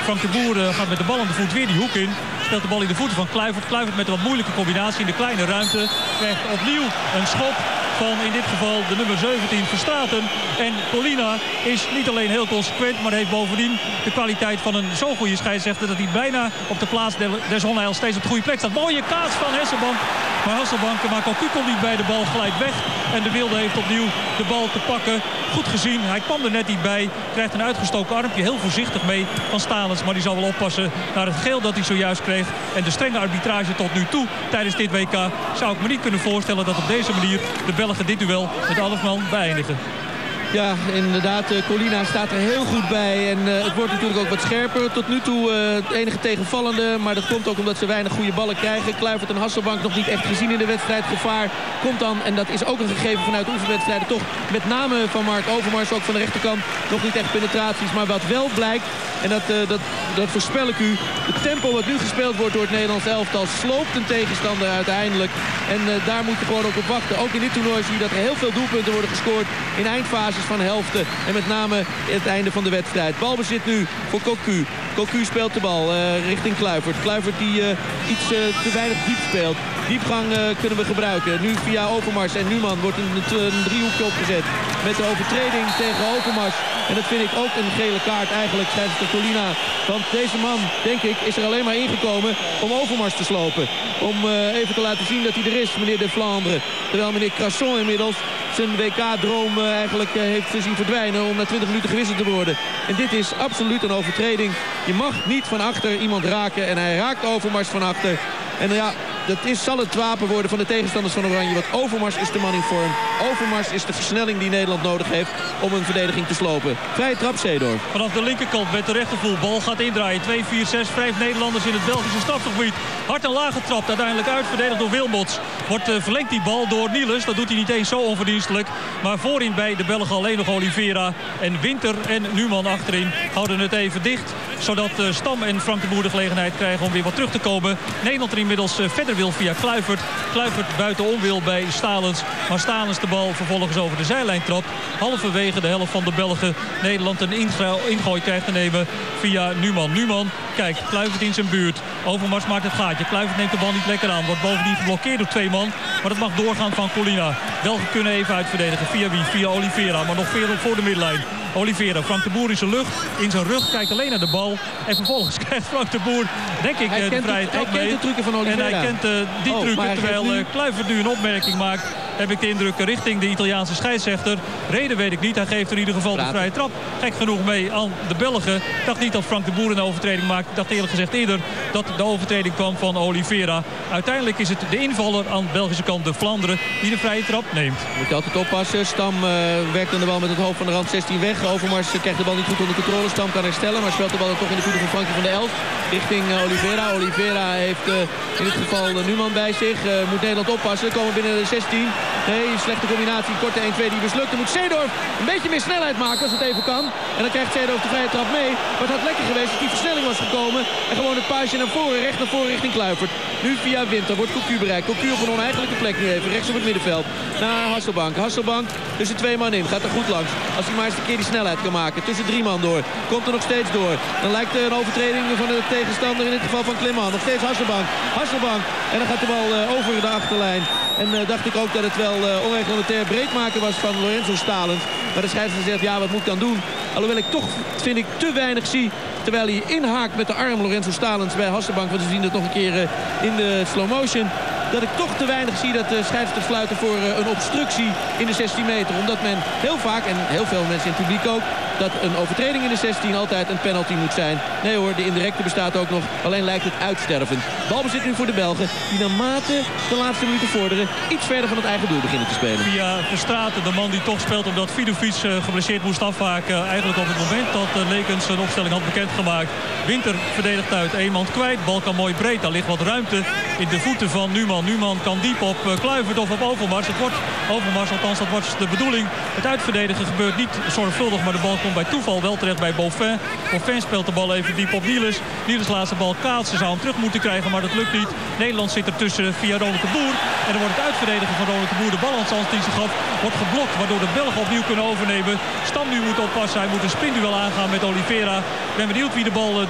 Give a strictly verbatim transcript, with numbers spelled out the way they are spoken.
Frank de Boer uh, gaat met de bal aan de voet weer die hoek in. Speelt de bal in de voeten van Kluivert. Kluivert met een wat moeilijke combinatie in de kleine ruimte. Krijgt opnieuw een schop van in dit geval de nummer zeventien Verstraeten. En Colina is niet alleen heel consequent, maar heeft bovendien de kwaliteit van een zo goede scheidsrechter dat hij bijna op de plaats des onheils steeds op de goede plek staat. Mooie kaats van Hesselbank. Maar Hasselbank, maar Cocu komt niet bij de bal, glijdt weg. En de Wilde heeft opnieuw de bal te pakken. Goed gezien, hij kwam er net niet bij. Krijgt een uitgestoken armpje, heel voorzichtig mee van Stalens. Maar die zal wel oppassen naar het geel dat hij zojuist kreeg. En de strenge arbitrage tot nu toe tijdens dit W K zou ik me niet kunnen voorstellen dat op deze manier de Belgen dit duel met elf man beëindigen. Ja, inderdaad, uh, Colina staat er heel goed bij. En uh, het wordt natuurlijk ook wat scherper. Tot nu toe uh, het enige tegenvallende. Maar dat komt ook omdat ze weinig goede ballen krijgen. Kluivert en Hasselbank nog niet echt gezien in de wedstrijd. Gevaar komt dan, en dat is ook een gegeven vanuit de oefenwedstrijden, toch met name van Mark Overmars, ook van de rechterkant, nog niet echt penetraties. Maar wat wel blijkt, en dat, uh, dat, dat voorspel ik u, het tempo wat nu gespeeld wordt door het Nederlands elftal sloopt een tegenstander uiteindelijk. En uh, daar moet je gewoon ook op wachten. Ook in dit toernooi zie je dat er heel veel doelpunten worden gescoord in eindfases van helften. En met name het einde van de wedstrijd. Balbezit nu voor Cocu. Cocu speelt de bal uh, richting Kluivert. Kluivert die uh, iets uh, te weinig diep speelt. Diepgang uh, kunnen we gebruiken. Nu via Overmars en Numan wordt een, een driehoekje opgezet. Met de overtreding tegen Overmars. En dat vind ik ook een gele kaart eigenlijk, scheidsrechter Colina. Want deze man, denk ik, is er alleen maar ingekomen om Overmars te slopen. Om uh, even te laten zien dat hij er is, meneer De Vlaanderen. Terwijl meneer Crasson inmiddels zijn W K-droom uh, eigenlijk uh, heeft zien verdwijnen om na twintig minuten gewisseld te worden. En dit is absoluut een overtreding. Je mag niet van achter iemand raken en hij raakt Overmars van achter. En ja, dat is, zal het wapen worden van de tegenstanders van Oranje. Want Overmars is de man in vorm. Overmars is de versnelling die Nederland nodig heeft om een verdediging te slopen. Vrije trap, Seedorf. Vanaf de linkerkant met de rechtervoel. Bal gaat indraaien. twee, vier, zes, vijf Nederlanders in het Belgische strafgebied. Hard en laag getrapt. Uiteindelijk uitverdedigd door Wilmots. Wordt uh, verlengd die bal door Niels. Dat doet hij niet eens zo onverdienstelijk. Maar voorin bij de Belgen alleen nog Oliveira. En Winter en Numan achterin houden het even dicht. Zodat uh, Stam en Frank de Boer de gelegenheid krijgen om weer wat terug te komen. Nederland er inmiddels uh, verder wil via Kluivert. Kluivert buitenom wil bij Stalens. Maar Stalens de bal vervolgens over de zijlijn trapt. Halverwege de helft van de Belgen Nederland een ingooi krijgt te nemen via Numan. Numan kijkt, Kluivert in zijn buurt. Overmars maakt het gaatje. Kluivert neemt de bal niet lekker aan. Wordt bovendien geblokkeerd door twee man. Maar dat mag doorgaan van Colina. Belgen kunnen even uitverdedigen. Via wie? Via Oliveira. Maar nog veel voor de middenlijn. Oliveira, Frank de Boer in zijn lucht. In zijn rug, kijkt alleen naar de bal. En vervolgens krijgt Frank de Boer, denk ik, hij de vrije trap mee. Hij kent de trucken van Oliveira. En hij kent uh, die oh, trucken. Terwijl nu... uh, Kluivert nu een opmerking maakt, heb ik de indruk richting de Italiaanse scheidsrechter. Reden weet ik niet. Hij geeft in ieder geval de vrije trap gek genoeg mee aan de Belgen. Ik dacht niet dat Frank de Boer een overtreding maakt. Ik dacht eerlijk gezegd eerder dat de overtreding kwam van Oliveira. Uiteindelijk is het de invaller aan de Belgische kant, de Vlaanderen, die de vrije trap neemt. Moet je altijd oppassen. Stam uh, werkt aan de bal met het hoofd van de rand zestien weg. Overmars uh, krijgt de bal niet goed onder controle. Stam kan herstellen, maar speelt de bal dan toch in de voeten van Frankie van der Elst. Richting uh, Oliveira. Oliveira heeft uh, in dit geval uh, Numan bij zich. Uh, moet Nederland oppassen. We komen binnen de zestien. Nee, slechte combinatie. Korte een twee die mislukt. Dan moet Seedorf een beetje meer snelheid maken als het even kan. En dan krijgt Seedorf de vrije trap mee. Maar het had lekker geweest als die versnelling was gekomen. En gewoon een paasje naar voren, recht naar voren richting Kluivert. Nu via Winter wordt Cocu bereikt. Cocu op een oneigenlijke plek nu even. Rechts op het middenveld. Naar Hasselbank. Hasselbank tussen twee man in. Gaat er goed langs. Als hij maar eens een keer die snelheid kan maken. Tussen drie man door. Komt er nog steeds door. Dan lijkt er een overtreding van de tegenstander. In dit geval van Clement. Nog steeds Hasselbank. Hasselbank. En dan gaat de bal uh, over de achterlijn. En uh, dacht ik ook dat het wel uh, onreglementair breekmaken was van Lorenzo Stalens. Maar de scheidsrechter zegt, ja, wat moet ik dan doen? Alhoewel ik toch, vind ik, te weinig zie. Terwijl hij inhaakt met de arm Lorenzo Stalens bij Hasselbank. Want we zien het nog een keer uh, in de slow motion. Dat ik toch te weinig zie dat de scheidsrechters fluiten voor uh, een obstructie in de zestien meter. Omdat men heel vaak, en heel veel mensen in het publiek ook, dat een overtreding in de zestien altijd een penalty moet zijn. Nee hoor, de indirecte bestaat ook nog. Alleen lijkt het uitstervend. Balbezit nu voor de Belgen. Die naarmate de laatste minuten vorderen iets verder van het eigen doel beginnen te spelen. Via Verstraeten, de man die toch speelt omdat Vidovic uh, geblesseerd moest afhaken. Eigenlijk op het moment dat uh, Lekens een opstelling had bekendgemaakt. Winter verdedigt uit. Eén man kwijt. Bal kan mooi breed. Daar ligt wat ruimte in de voeten van Numan. Numan kan diep op uh, Kluivert of op Overmars. Het wordt Overmars, althans dat was de bedoeling. Het uitverdedigen gebeurt niet zorgvuldig, maar de bal komt bij toeval wel terecht bij Bovin. Bovin speelt de bal even diep op Niels. Niels laat de bal kaatsen. Zou hem terug moeten krijgen, maar dat lukt niet. Nederland zit ertussen via Ronald de Boer. En dan wordt het uitverdedigen van Ronald de Boer. De bal aan Sans die zich gaf wordt geblokt, waardoor de Belgen opnieuw kunnen overnemen. Stam nu moet oppassen. Hij moet een spinduel aangaan met Oliveira. Ik ben benieuwd wie de bal